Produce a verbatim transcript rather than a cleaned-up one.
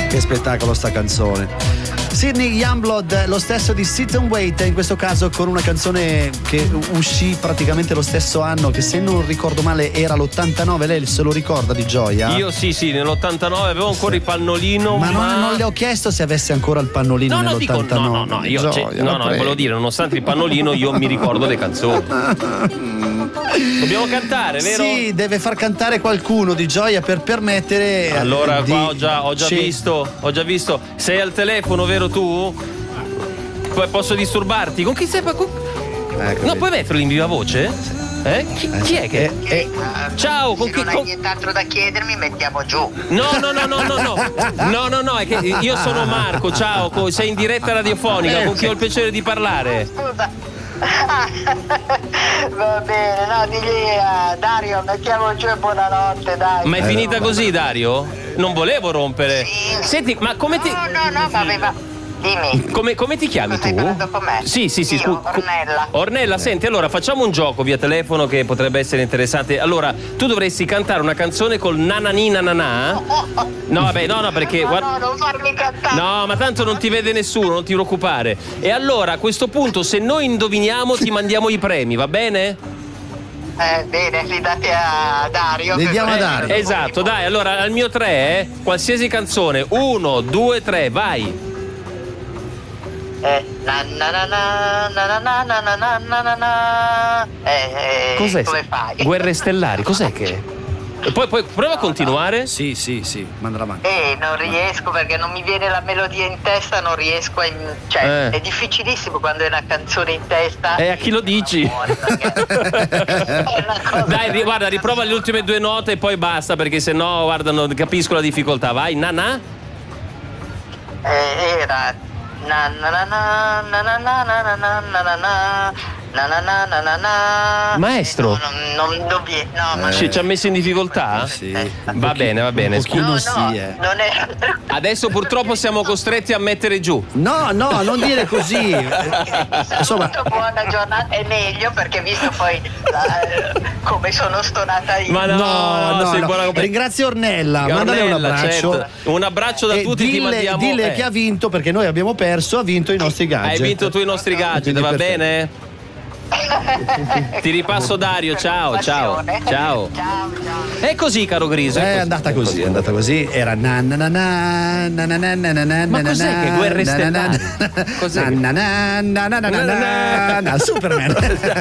Che spettacolo sta canzone. Sidney Youngblood, lo stesso di Sit and Wait, in questo caso con una canzone che uscì praticamente lo stesso anno, che se non ricordo male era l'ottantanove. Lei se lo ricorda di gioia? Io sì, sì, nell'ottantanove avevo ancora sì. il pannolino. Ma, ma... Non, non le ho chiesto se avesse ancora il pannolino no, nell'ottantanove. No, no, no, io gioia, cioè, no, no, volevo dire, nonostante il pannolino, io mi ricordo le canzoni. Dobbiamo cantare, vero? Sì, deve far cantare qualcuno di gioia per permettere. Allora, di... qua ho già, ho già sì. visto, ho già visto. Sei al telefono, vero tu? Poi posso disturbarti? Con chi sei? Con... Ecco, no, vedi. puoi metterlo in viva voce? Eh? Chi, chi è che? Eh, eh. Ciao, con Se chi? non hai Con... nient'altro da chiedermi, mettiamo giù. No, no, no, no, no, no. No, no, no, è che io sono Marco, ciao, sei in diretta radiofonica, con chi ho il piacere di parlare? Scusa. Va bene, no, digli a Dario, mettiamo giù e buonanotte, dai. Ma è Eh, finita no, così, Dario? Non volevo rompere. Sì. Senti, ma come ti. No, no, no, ma aveva. Dimmi. Come, come ti chiami Stai tu? parlando con me? Sì, sì, sì. Io, scu- Ornella. Ornella, senti, allora facciamo un gioco via telefono che potrebbe essere interessante. Allora, tu dovresti cantare una canzone col nanani nanana. No, vabbè, no, no, perché. No, guarda... no, non farmi cantare. No, ma tanto non ti vede nessuno, non ti preoccupare. E allora, a questo punto, se noi indoviniamo, ti mandiamo i premi, va bene? Eh, bene, li date a Dario. Li diamo a Eh, Dario. Esatto, dai, allora al mio tre, eh, qualsiasi canzone. Uno, due, tre, vai. Eh, na na na na na na na na na na na na. Eh, eh, Cos'è? come fai? Guerre stellari, cos'è che? E poi, poi prova a continuare. Sì, sì, sì, mandala avanti. Eh, non riesco perché non mi viene la melodia in testa, non riesco a. In... Cioè, Eh. è difficilissimo quando hai una canzone in testa. E a chi lo dici? È una cosa- Dai, ri- guarda, riprova le ultime due note e poi basta, perché sennò, guarda, non capisco la difficoltà. Vai, nana. Eh, era. Na na na na na na na na na na na na na na na na na na na. Maestro. No, non, non, non vi- no, ma Ci, ci ha messo in difficoltà? Sì. Va bene, va bene. Un pochino no, no, sì, eh. non è. Adesso purtroppo siamo costretti a mettere giù. No, no, non dire così. Insomma, Saluto, buona giornata, è meglio perché visto poi la- come sono stonata io. Ma no, no, no, sei no. buona- Ringrazio Ornella, mandale un Ornella, abbraccio. certo. Un abbraccio da E tutti, ti dille, mandiamo. dille eh. che ha vinto, perché noi abbiamo perso, ha vinto i nostri gadget. Hai vinto tu i nostri gadget, Quindi va perfetto. bene? Ti ripasso Dario, ciao, ciao, Passione. ciao. Ciao, ciao. È così, caro Griso. È andata così, è andata così. Era na na na na na na na na na na. Ma cos'è che Guerre na na na Stellari? na. Cos'è? Na na na na na na na na na. Superman.